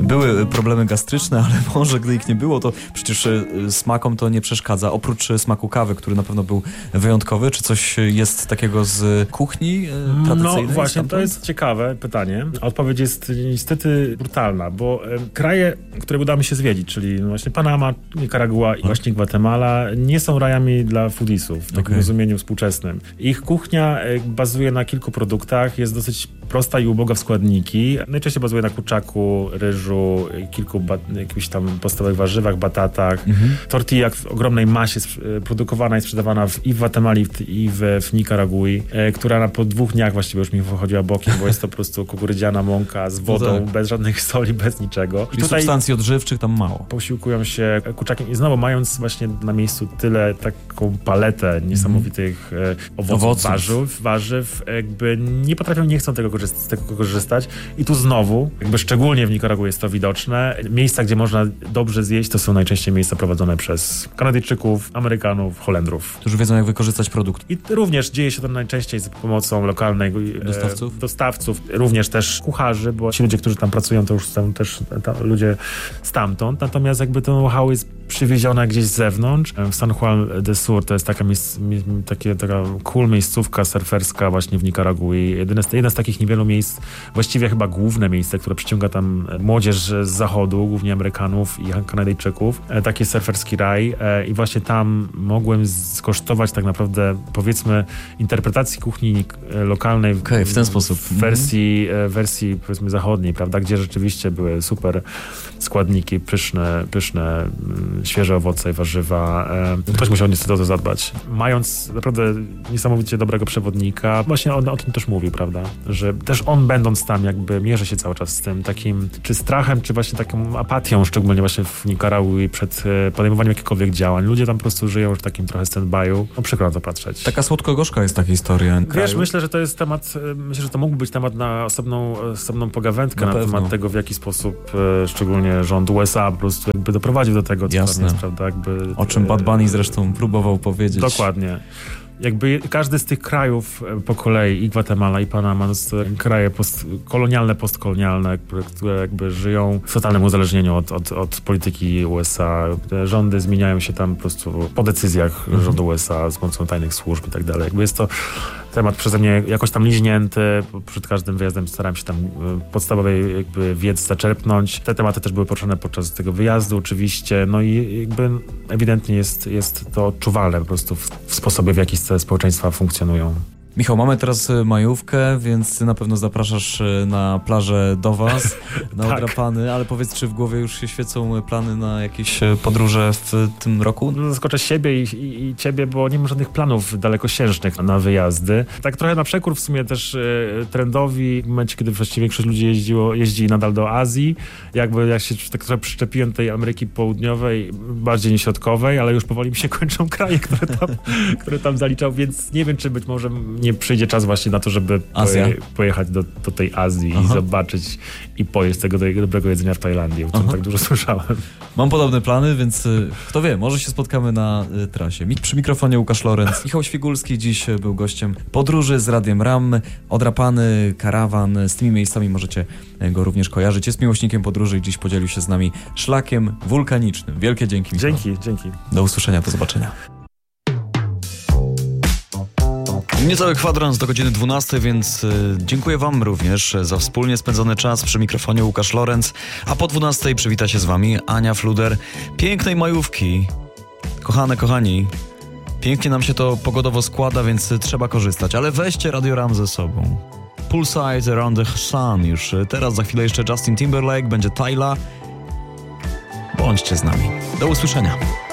były problemy gastryczne, ale może gdy ich nie było, to przecież smakom to nie przeszkadza. Oprócz smaku kawy, który na pewno był wyjątkowy, czy coś jest takiego z kuchni tradycyjnej? No właśnie, to jest ciekawe pytanie. Odpowiedź jest niestety brutalna, bo kraje, które udało mi się zwiedzić, czyli właśnie Panama, Nikaragua i właśnie Gwatemala, nie są rajami dla foodiesów w takim rozumieniu współczesnym. Ich kuchnia bazuje na kilku produktach, jest dosyć prosta i uboga w składniki. Najczęściej bazuje na kurczaku, ryżu, kilku jakichś tam podstawowych warzywach, batatach. Tortilla w ogromnej masie produkowana i sprzedawana i w Gwatemali, i w Nikaragui, która po 2 dniach właściwie już mi wychodziła bokiem, bo jest to po prostu kukurydziana mąka z wodą, bez żadnych soli, bez niczego. I tutaj substancji odżywczych tam mało. Posiłkują się kurczakiem i znowu mając właśnie na miejscu tyle, taką paletę niesamowitych owoców, warzyw, jakby nie chcą z tego korzystać. I tu znowu, jakby szczególnie w Nikaragui jest to widoczne, miejsca, gdzie można dobrze zjeść, to są najczęściej miejsca prowadzone przez Kanadyjczyków, Amerykanów, Holendrów. Którzy wiedzą, jak wykorzystać produkt. I również dzieje się to najczęściej z pomocą lokalnych dostawców, również też kucharzy, bo ci ludzie, którzy tam pracują, to już są też ludzie stamtąd. Natomiast jakby to know-how jest przywiezione gdzieś z zewnątrz. W San Juan de Sur to jest taka cool miejscówka surferska właśnie w Nikaragui. Jedno z takich niewielu miejsc, właściwie chyba główne miejsce, które przyciąga tam młodzież z zachodu, głównie Amerykanów i Kanadyjczyków. Taki surferski raj. I właśnie tam mogłem skosztować tak naprawdę, powiedzmy, interpretacji kuchni lokalnej w ten sposób. W wersji powiedzmy zachodniej, prawda, gdzie rzeczywiście były super składniki, pyszne, świeże owoce i warzywa. Ktoś musiał niestety o to zadbać. Mając naprawdę niesamowicie dobrego przewodnika, właśnie on o tym też mówił, prawda, że też on będąc tam jakby mierzy się cały czas z tym takim, czy strachem, czy właśnie taką apatią, szczególnie właśnie w Nikaragui przed podejmowaniem jakichkolwiek działań. Ludzie tam po prostu żyją już w takim trochę stand-by'u. No przykro na to patrzeć. Taka słodko-gorzka jest ta historia. Wiesz, myślę, że to jest temat, że to mógłby być temat na osobną pogawędkę na temat tego, w jaki sposób szczególnie rząd USA po prostu jakby doprowadził do tego, co tam jest, prawda? Jakby, o czym Bad Bunny zresztą próbował powiedzieć. Dokładnie. Jakby każdy z tych krajów po kolei, i Gwatemala, i Panama, to kraje postkolonialne, które jakby żyją w totalnym uzależnieniu od polityki USA. Te rządy zmieniają się tam po prostu po decyzjach rządu USA z pomocą tajnych służb i tak dalej. Jakby jest to temat przeze mnie jakoś tam liźnięty. Przed każdym wyjazdem starałem się tam podstawowej jakby wiedzy zaczerpnąć. Te tematy też były poruszane podczas tego wyjazdu oczywiście. No i jakby ewidentnie jest to odczuwalne po prostu w sposobie, w jaki te społeczeństwa funkcjonują. Michał, mamy teraz majówkę, więc na pewno zapraszasz na plażę do was, na Odrapany, ale powiedz, czy w głowie już się świecą plany na jakieś podróże w tym roku? No, zaskoczę siebie i ciebie, bo nie mam żadnych planów dalekosiężnych na wyjazdy. Tak trochę na przekór w sumie też trendowi, w momencie, kiedy właściwie większość ludzi jeździ nadal do Azji, jak się tak trochę przyczepiłem tej Ameryki Południowej, bardziej nie środkowej, ale już powoli mi się kończą kraje, które tam zaliczał, więc nie wiem, czy być może nie przyjdzie czas właśnie na to, żeby pojechać do tej Azji i zobaczyć i pojeść tego dobrego jedzenia w Tajlandii, o czym tak dużo słyszałem. Mam podobne plany, więc kto wie, może się spotkamy na trasie. Przy mikrofonie Łukasz Lorenz. Michał Świgulski dziś był gościem podróży z Radiem RAM. Odrapany, Karawan, z tymi miejscami możecie go również kojarzyć. Jest miłośnikiem podróży i dziś podzielił się z nami szlakiem wulkanicznym. Wielkie dzięki, Michał. Dzięki. Do usłyszenia, do zobaczenia. Niecały kwadrans do godziny 12, więc dziękuję wam również za wspólnie spędzony czas. Przy mikrofonie Łukasz Lorenz, a po 12 przywita się z wami Ania Fluder. Pięknej majówki, kochani. Pięknie nam się to pogodowo składa, więc trzeba korzystać, ale weźcie Radio RAM ze sobą. Poolside Around the Sun już teraz, za chwilę jeszcze Justin Timberlake, będzie Tyla. Bądźcie z nami. Do usłyszenia.